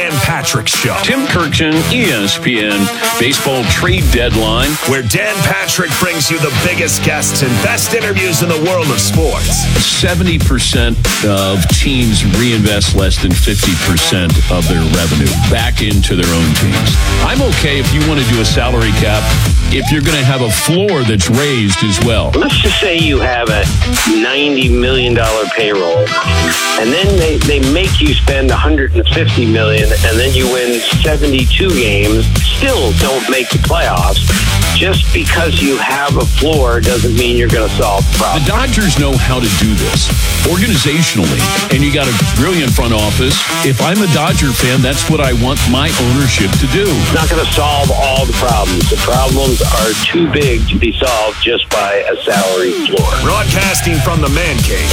Dan Patrick Show. Tim Kirkson, ESPN Baseball Trade Deadline, where Dan Patrick brings you the biggest guests and best interviews in the world of sports. 70% of teams reinvest less than 50% of their revenue back into their own teams. I'm okay if you want to do a salary cap if you're going to have a floor that's raised as well. Let's just say you have a $90 million payroll, and then they make you spend $150 million, and then you win 72 games, still don't make the playoffs. Just because you have a floor doesn't mean you're going to solve the problem. The Dodgers know how to do this organizationally, and you got a brilliant front office. If I'm a Dodger fan, that's what I want my ownership to do. It's not going to solve all the problems. The problems are too big to be solved just by a salary floor. Broadcasting from the Man Cave,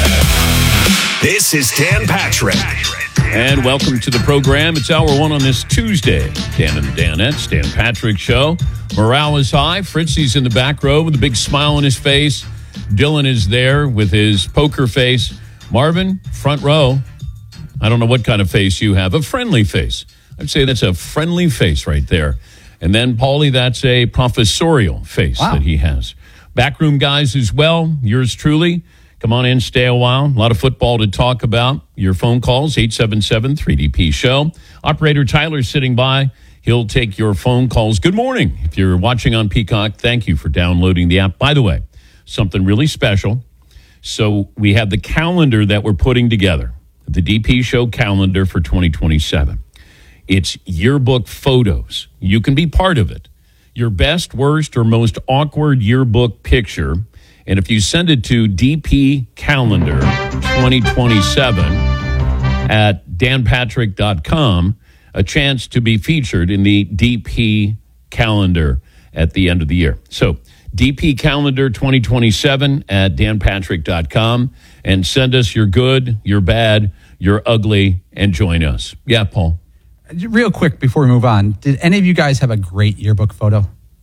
this is Dan Patrick. And welcome to the program. It's hour one on this Tuesday. Dan and the Danettes, Dan Patrick Show. Morale is high. Fritzy's in the back row with a big smile on his face. Dylan is there with his poker face. Marvin, front row. I don't know what kind of face you have. A friendly face. I'd say that's a friendly face right there. And then, Paulie, that's a professorial face that he has. Backroom guys as well. Yours truly. Come on in, stay a while. A lot of football to talk about. Your phone calls, 877-3DP-SHOW. Operator Tyler sitting by. He'll take your phone calls. Good morning. If you're watching on Peacock, thank you for downloading the app. By the way, something really special. So we have the calendar that we're putting together, the DP Show calendar for 2027. It's yearbook photos. You can be part of it. Your best, worst, or most awkward yearbook picture. And if you send it to DP Calendar 2027 at danpatrick.com, a chance to be featured in the DP Calendar at the end of the year. So DP Calendar 2027 at danpatrick.com, and send us your good, your bad, your ugly, and join us. Yeah, Paul. Real quick before we move on, did any of you guys have a great yearbook photo?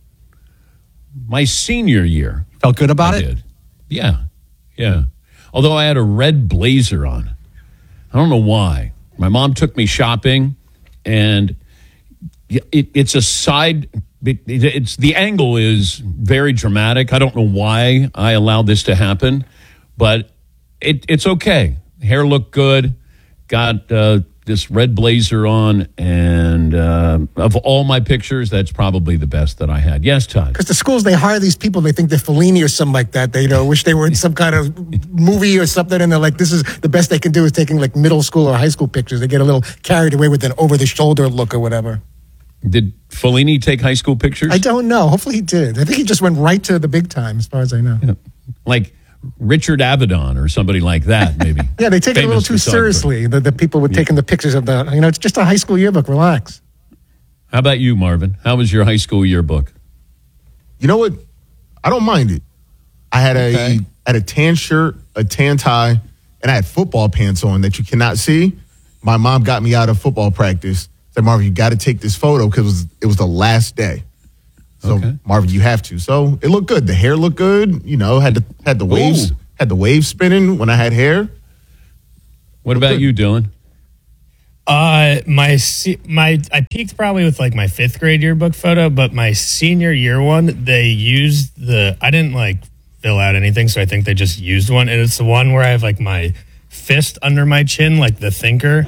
My senior year. Felt good about I it? Did. Yeah. Although I had a red blazer on. I don't know why. My mom took me shopping, and it's a side. It's the angle is very dramatic. I don't know why I allowed this to happen, but it's okay. Hair looked good. Got this red blazer on, and of all my pictures, that's probably the best that I had. Yes, Todd? Because the schools, they hire these people, they think they're Fellini or something like that. They, wish they were in some kind of movie or something, and they're like, this is the best they can do is taking like middle school or high school pictures. They get a little carried away with an over-the-shoulder look or whatever. Did Fellini take high school pictures? I don't know. Hopefully he did. I think he just went right to the big time, as far as I know. Yeah. Like Richard Avedon or somebody like that, maybe. Yeah, they take it a little too seriously, the people with taking the pictures of the, it's just a high school yearbook. Relax. How about you, Marvin? How was your high school yearbook? You know what? I don't mind it. I had a tan shirt, a tan tie, and I had football pants on that you cannot see. My mom got me out of football practice. Said, Marvin, you got to take this photo because it was the last day. So Marvin, you have to. So it looked good. The hair looked good. Had the waves. Ooh. Had the waves spinning when I had hair. What about you, Dylan? I peaked probably with like my 5th grade yearbook photo, but my senior year one, they used I didn't fill out anything, so I think they just used one, and it's the one where I have like my fist under my chin, like the thinker.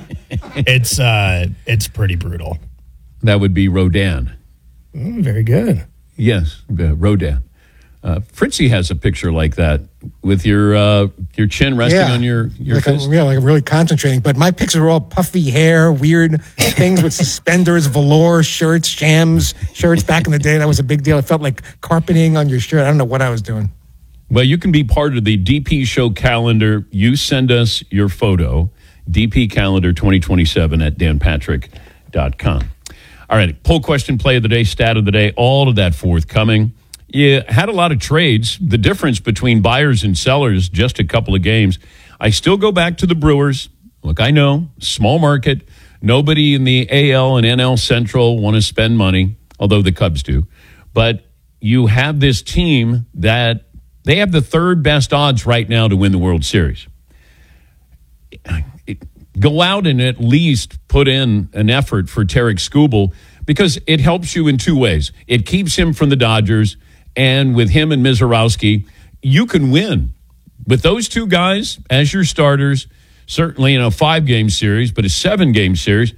It's pretty brutal. That would be Rodan. Very good. Yes, Rodan. Fritzy has a picture like that with your chin resting on your fist. I'm really concentrating. But my pictures are all puffy hair, weird things with suspenders, velour shirts, shams shirts. Back in the day, that was a big deal. It felt like carpeting on your shirt. I don't know what I was doing. Well, you can be part of the DP Show calendar. You send us your photo, DP Calendar 2027 at danpatrick.com. All right, poll question, play of the day, stat of the day, all of that forthcoming. You had a lot of trades. The difference between buyers and sellers, just a couple of games. I still go back to the Brewers. Look, I know, small market. Nobody in the AL and NL Central want to spend money, although the Cubs do. But you have this team that they have the third best odds right now to win the World Series. go out and at least put in an effort for Tarek Skubal, because it helps you in two ways. It keeps him from the Dodgers, and with him and Mizorowski, you can win. With those two guys as your starters, certainly in a 5-game series, but a 7-game series.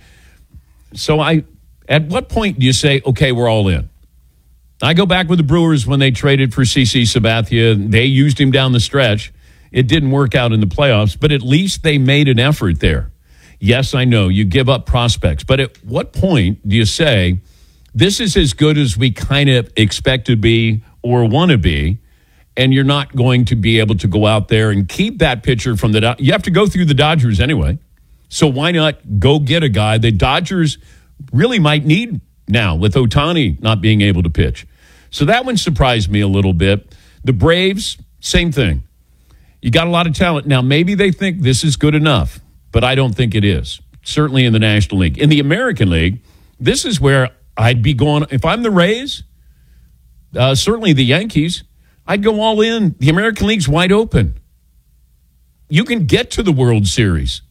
So at what point do you say, okay, we're all in? I go back with the Brewers when they traded for CC Sabathia. They used him down the stretch. It didn't work out in the playoffs, but at least they made an effort there. Yes, I know you give up prospects, but at what point do you say, this is as good as we kind of expect to be or want to be, and you're not going to be able to go out there and keep that pitcher from the Dodgers? You have to go through the Dodgers anyway. So why not go get a guy the Dodgers really might need now with Ohtani not being able to pitch? So that one surprised me a little bit. The Braves, same thing. You got a lot of talent. Now, maybe they think this is good enough, but I don't think it is. Certainly in the National League. In the American League, this is where I'd be going. If I'm the Rays, certainly the Yankees, I'd go all in. The American League's wide open. You can get to the World Series.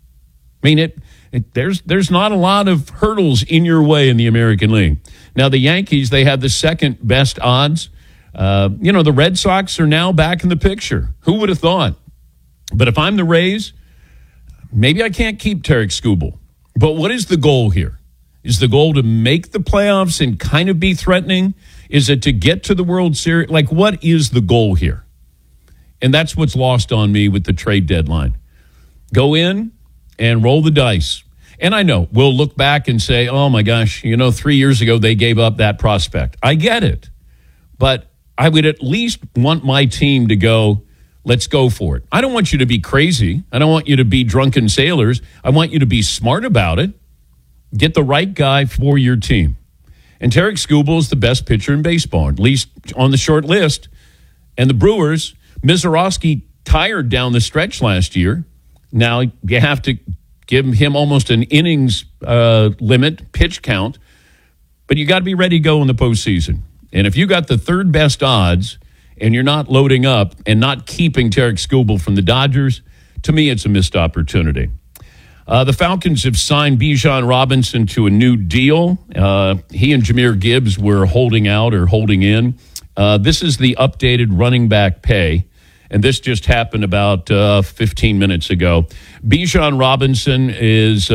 I mean, there's not a lot of hurdles in your way in the American League. Now, the Yankees, they have the second best odds. The Red Sox are now back in the picture. Who would have thought? But if I'm the Rays, maybe I can't keep Tarek Skubal. But what is the goal here? Is the goal to make the playoffs and kind of be threatening? Is it to get to the World Series? Like, what is the goal here? And that's what's lost on me with the trade deadline. Go in and roll the dice. And I know we'll look back and say, oh, my gosh, 3 years ago they gave up that prospect. I get it. But I would at least want my team to go, let's go for it. I don't want you to be crazy. I don't want you to be drunken sailors. I want you to be smart about it. Get the right guy for your team. And Tarek Skubal is the best pitcher in baseball, at least on the short list. And the Brewers, Mizorowski tired down the stretch last year. Now you have to give him almost an innings limit, pitch count. But you got to be ready to go in the postseason. And if you got the third best odds and you're not loading up and not keeping Tarek Skubal from the Dodgers, to me it's a missed opportunity. The Falcons have signed Bijan Robinson to a new deal. He and Jahmyr Gibbs were holding out or holding in. This is the updated running back pay, and this just happened about 15 minutes ago. Bijan Robinson is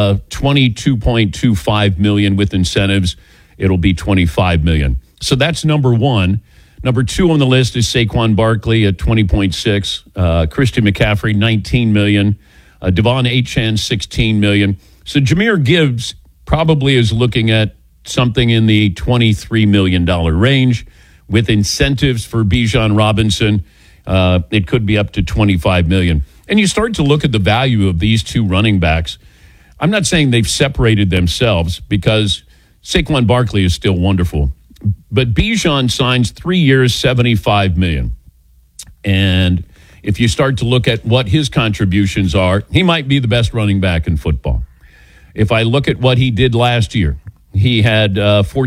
$22.25 million with incentives. It'll be $25 million. So that's number one. Number two on the list is Saquon Barkley at 20.6. Christian McCaffrey, $19 million. Devon Achane, $16 million. So Jahmyr Gibbs probably is looking at something in the $23 million range. With incentives for Bijan Robinson, it could be up to $25 million. And you start to look at the value of these two running backs. I'm not saying they've separated themselves, because Saquon Barkley is still wonderful. But Bijan signs 3 years, $75 million. And if you start to look at what his contributions are, he might be the best running back in football. If I look at what he did last year, he had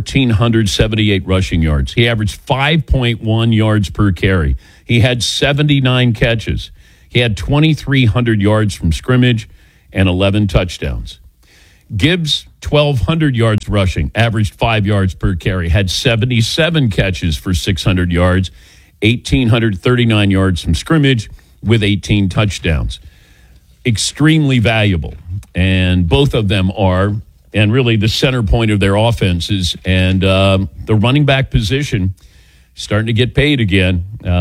1,478 rushing yards. He averaged 5.1 yards per carry. He had 79 catches. He had 2,300 yards from scrimmage and 11 touchdowns. Gibbs, 1,200 yards rushing, averaged 5 yards per carry, had 77 catches for 600 yards, 1,839 yards from scrimmage with 18 touchdowns. Extremely valuable. And both of them are, and really the center point of their offenses. And the running back position starting to get paid again.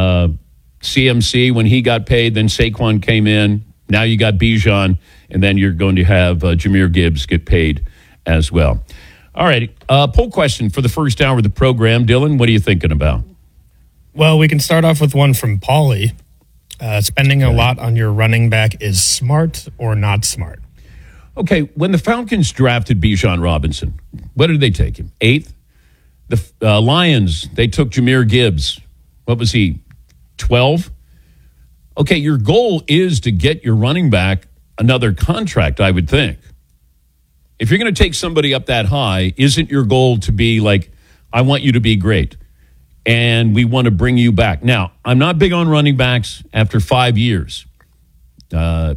CMC, when he got paid, then Saquon came in. Now you got Bijan, and then you're going to have Jahmyr Gibbs get paid as well. All right, poll question for the first hour of the program. Dylan, what are you thinking about? Well, we can start off with one from Paulie. Spending a lot on your running back is smart or not smart? Okay, when the Falcons drafted Bijan Robinson, what did they take him? 8th? The Lions, they took Jahmyr Gibbs. What was he, 12? Okay, your goal is to get your running back another contract, I would think. If you're going to take somebody up that high, isn't your goal to be like, I want you to be great, and we want to bring you back? Now, I'm not big on running backs after 5 years.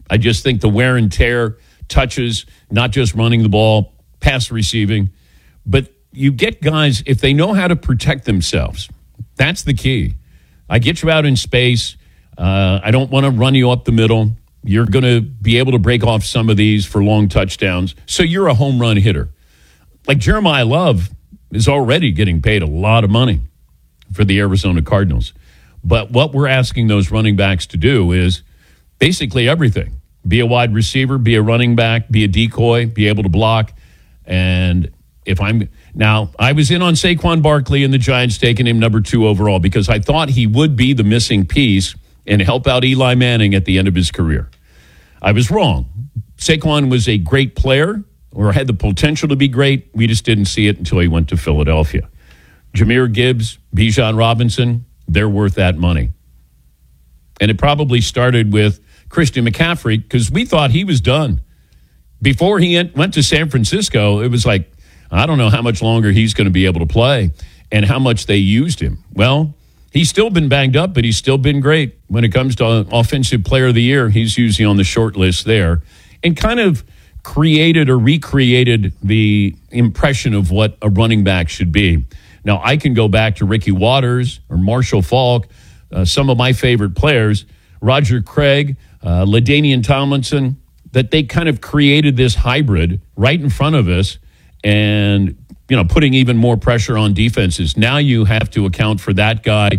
I just think the wear and tear, touches, not just running the ball, pass receiving, but you get guys, if they know how to protect themselves, that's the key. I get you out in space. I don't want to run you up the middle. You're going to be able to break off some of these for long touchdowns. So you're a home run hitter. Like Jeremiah Love is already getting paid a lot of money for the Arizona Cardinals. But what we're asking those running backs to do is basically everything. Be a wide receiver, be a running back, be a decoy, be able to block. And I was in on Saquon Barkley and the Giants taking him number 2 overall because I thought he would be the missing piece and help out Eli Manning at the end of his career. I was wrong. Saquon was a great player or had the potential to be great. We just didn't see it until he went to Philadelphia. Jahmyr Gibbs, Bijan Robinson, they're worth that money. And it probably started with Christian McCaffrey because we thought he was done. Before he went to San Francisco, it was like, I don't know how much longer he's going to be able to play and how much they used him. Well, he's still been banged up, but he's still been great. When it comes to Offensive Player of the Year, he's usually on the short list there and kind of created or recreated the impression of what a running back should be. Now, I can go back to Ricky Watters or Marshall Faulk, some of my favorite players, Roger Craig, LaDainian Tomlinson, that they kind of created this hybrid right in front of us and, putting even more pressure on defenses. Now you have to account for that guy.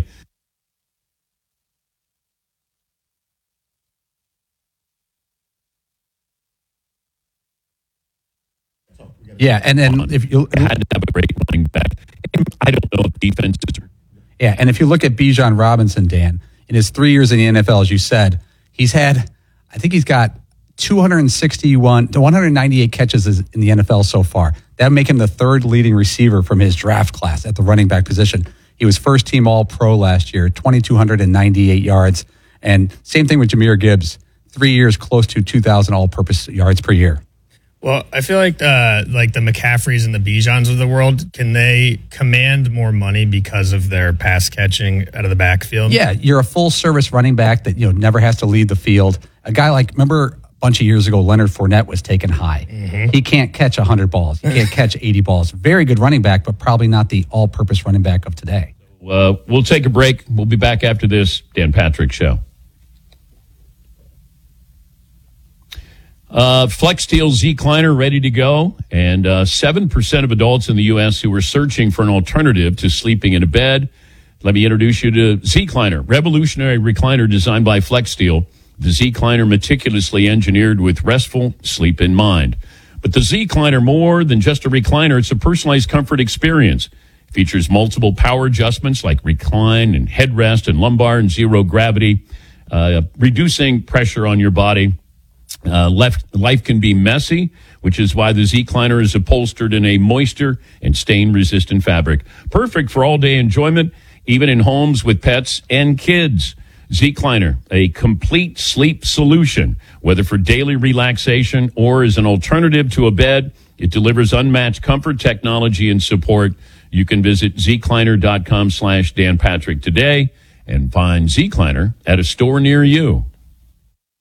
Yeah, and then if you had to have a great running back. I don't know if defenses are. Yeah, and if you look at Bijan Robinson, Dan, in his 3 years in the NFL, as you said, he's got 261 to 198 catches in the NFL so far. That would make him the 3rd leading receiver from his draft class at the running back position. He was first team All-Pro last year, 2,298 yards. And same thing with Jahmyr Gibbs, 3 years, close to 2,000 all-purpose yards per year. Well, I feel like the McCaffreys and the Bijans of the world, can they command more money because of their pass catching out of the backfield? Yeah, you're a full-service running back that never has to lead the field. A guy remember a bunch of years ago, Leonard Fournette was taken high. Mm-hmm. He can't catch 100 balls. He can't catch 80 balls. Very good running back, but probably not the all-purpose running back of today. We'll take a break. We'll be back after this Dan Patrick Show. FlexSteel Z-Cliner ready to go, and 7% of adults in the U.S. who are searching for an alternative to sleeping in a bed. Let me introduce you to Z-Cliner, revolutionary recliner designed by FlexSteel. The Z-Cliner meticulously engineered with restful sleep in mind. But the Z-Cliner, more than just a recliner, it's a personalized comfort experience. It features multiple power adjustments like recline and headrest and lumbar and zero gravity, reducing pressure on your body. Life can be messy, which is why the Z-Cliner is upholstered in a moisture and stain-resistant fabric. Perfect for all-day enjoyment, even in homes with pets and kids. Z-Cliner, a complete sleep solution. Whether for daily relaxation or as an alternative to a bed, it delivers unmatched comfort, technology, and support. You can visit zcliner.com/Dan Patrick today and find Z-Cliner at a store near you.